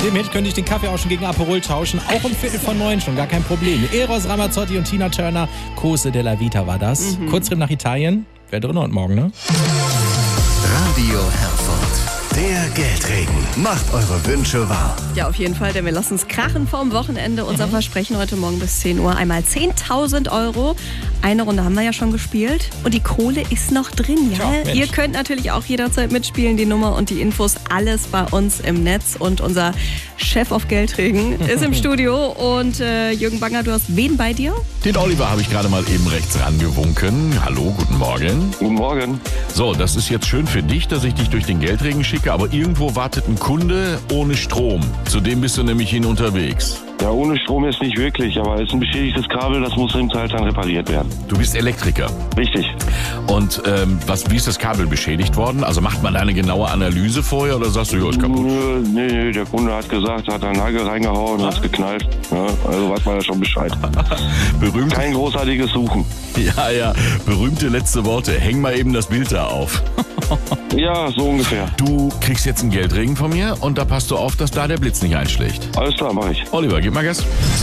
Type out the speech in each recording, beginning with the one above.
dem könnte ich den Kaffee auch schon gegen Aperol tauschen. Auch um 8:45 schon, gar kein Problem. Eros Ramazzotti und Tina Turner, Cose della Vita war das. Kurztrip nach Italien. Wer drin heute Morgen, ne? Radio Herford, der Geldregen. Macht eure Wünsche wahr. Ja, auf jeden Fall, denn wir lassen es krachen vorm Wochenende. Unser Versprechen heute Morgen bis 10 Uhr. Einmal 10.000 Euro. Eine Runde haben wir ja schon gespielt. Und die Kohle ist noch drin, ja? Mensch. Ihr könnt natürlich auch jederzeit mitspielen. Die Nummer und die Infos, alles bei uns im Netz. Und unser Chef auf Geldregen ist im Studio. Und Jürgen Banger, du hast wen bei dir? Den Oliver habe ich gerade mal eben rechts rangewunken. Hallo, guten Morgen. Guten Morgen. So, das ist jetzt schön für dich, dass ich dich durch den Geldregen schicke, aber irgendwo wartet ein Kunde ohne Strom. Zu dem bist du nämlich hin unterwegs. Ja, ohne Strom jetzt nicht wirklich, aber es ist ein beschädigtes Kabel, das muss im Teil dann repariert werden. Du bist Elektriker. Richtig. Und wie ist das Kabel beschädigt worden? Also macht man da eine genaue Analyse vorher oder sagst du, ja, ist kaputt? Nee, der Kunde hat gesagt, hat einen Nagel reingehauen und hat's geknallt. Ja, also weiß man ja schon Bescheid. Berühmt. Kein großartiges Suchen. Ja, berühmte letzte Worte. Häng mal eben das Bild da auf. Ja, so ungefähr. Du kriegst jetzt einen Geldregen von mir und da passt du auf, dass da der Blitz nicht einschlägt. Alles klar, mach ich. Oliver, gib mal Gas.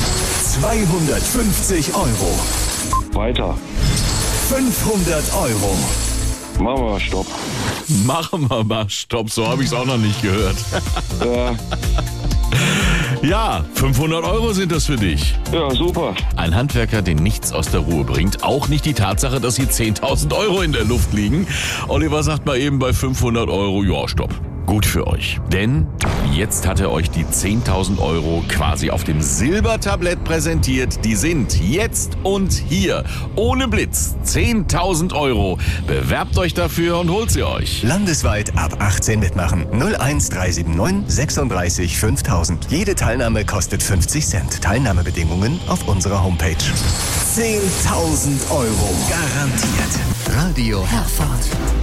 250 Euro. Weiter. 500 Euro. Machen wir mal Stopp. Machen wir mal Stopp, so habe ich es auch noch nicht gehört. Ja, Ja, 500 Euro sind das für dich. ja, super. Ein Handwerker, den nichts aus der Ruhe bringt. Auch nicht die Tatsache, dass hier 10.000 Euro in der Luft liegen. Oliver sagt mal eben bei 500 Euro, ja, stopp. Gut für euch. Denn jetzt hat er euch die 10.000 Euro quasi auf dem Silbertablett präsentiert. Die sind jetzt und hier. Ohne Blitz. 10.000 Euro. Bewerbt euch dafür und holt sie euch. Landesweit ab 18 mitmachen. 01379 36 5000. Jede Teilnahme kostet 50 Cent. Teilnahmebedingungen auf unserer Homepage. 10.000 Euro. Garantiert. Radio Herford.